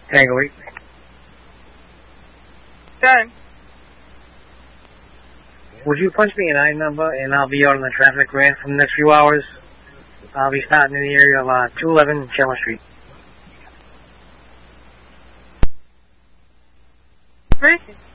Tango 8. Done. Would you punch me an I number and I'll be out on the traffic ramp for the next few hours? I'll be starting in the area of 211 Chandler Street. Right.